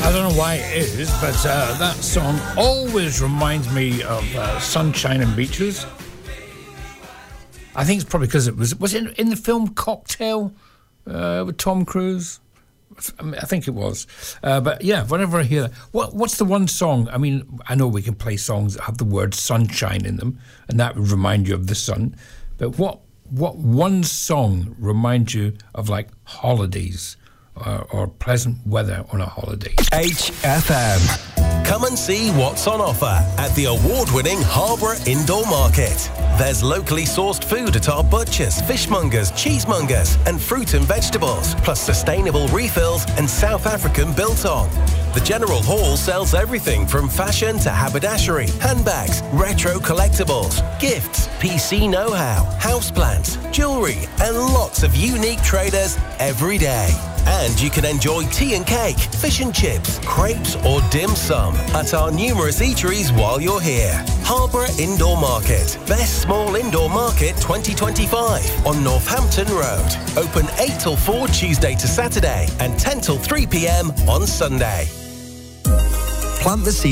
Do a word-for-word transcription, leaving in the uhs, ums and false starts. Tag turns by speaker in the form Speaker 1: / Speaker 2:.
Speaker 1: I don't know why it is, but uh, that song always reminds me of uh, sunshine and beaches. I think it's probably because it was... Was it in the film Cocktail uh, with Tom Cruise? I, mean, I think it was. Uh, but yeah, whenever I hear that... What, what's the one song? I mean, I know we can play songs that have the word sunshine in them, and that would remind you of the sun. But what, what one song reminds you of, like, holidays? Or, or pleasant weather on a holiday.
Speaker 2: H F M. Come and see what's on offer at the award-winning Harborough Indoor Market. There's locally sourced food at our butchers, fishmongers, cheesemongers and fruit and vegetables, plus sustainable refills and South African biltong. The General Hall sells everything from fashion to haberdashery, handbags, retro collectibles, gifts, P C know-how, houseplants, jewellery and lots of unique traders every day. And you can enjoy tea and cake, fish and chips, crepes or dim sum at our numerous eateries while you're here. Harborough Indoor Market. Best Small Indoor Market twenty twenty-five on Northampton Road. Open eight till four Tuesday to Saturday and ten till three p m on Sunday.
Speaker 3: Plant the seed